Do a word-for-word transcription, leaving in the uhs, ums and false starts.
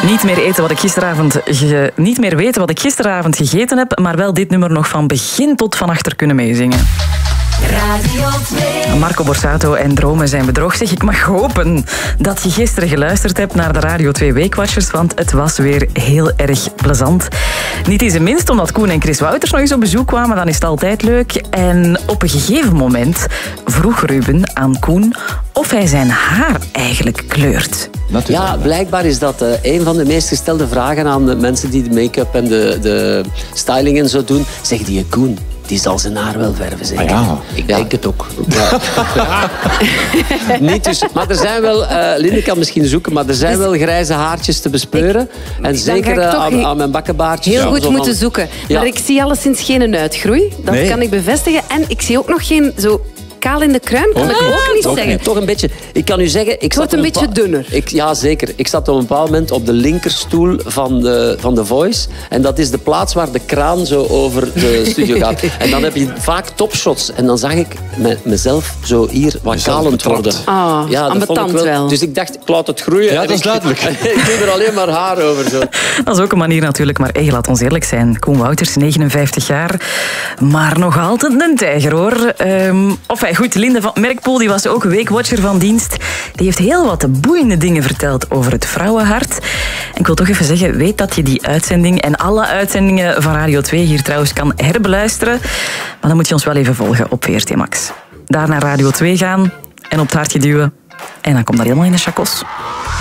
Niet meer eten wat ik gisteravond ge... niet meer weten wat ik gisteravond gegeten heb, maar wel dit nummer nog van begin tot van achter kunnen meezingen. Radio twee. Marco Borsato en Dromen zijn bedrog. Zeg, ik mag hopen dat je gisteren geluisterd hebt naar de Radio twee Weekwatchers, want het was weer heel erg plezant. Niet eens minst omdat Koen en Chris Wouters nog eens op bezoek kwamen, dan is het altijd leuk. En op een gegeven moment vroeg Ruben aan Koen of hij zijn haar eigenlijk kleurt. Ja, blijkbaar is dat uh, een van de meest gestelde vragen aan de mensen die de make-up en de, de styling en zo doen. Zeg die Koen, die zal zijn haar wel verven, zeker? Ah, ja. Ik ja. denk het ook. Ja. Niet dus, maar er zijn wel, uh, Linde kan misschien zoeken, maar er zijn dus wel grijze haartjes te bespeuren. Ik, en zeker uh, aan, aan mijn bakkenbaardjes. Heel goed zo moeten van, zoeken. Ja. Maar ik zie alleszins geen uitgroei. Dat nee. kan ik bevestigen. En ik zie ook nog geen zo kaal in de kruin, kan oh, ik ook niet toch, zeggen. Toch een beetje. Ik kan u zeggen... Ik het wordt een beetje dunner. Ik, ja, zeker. Ik zat op een bepaald moment op de linkerstoel van de, van de Voice. En dat is de plaats waar de kraan zo over de studio gaat. En dan heb je vaak topshots. En dan zag ik me, mezelf zo hier wat kalend worden. Ah, ja, dat vond ik wel. wel. Dus ik dacht, ik laat het groeien. Ja, dat is ik, duidelijk. Ik doe er alleen maar haar over. Zo. Dat is ook een manier natuurlijk, maar hey, laat ons eerlijk zijn. Koen Wouters, negenenvijftig jaar, maar nog altijd een tijger, hoor. Um, of hey, goed, Linde van Merkpoel, die was ook weekwatcher van dienst. Die heeft heel wat boeiende dingen verteld over het vrouwenhart. En ik wil toch even zeggen, weet dat je die uitzending en alle uitzendingen van Radio twee hier trouwens kan herbeluisteren. Maar dan moet je ons wel even volgen op V R T Max. Daar naar Radio twee gaan en op het hartje duwen. En dan komt dat helemaal in de chacos.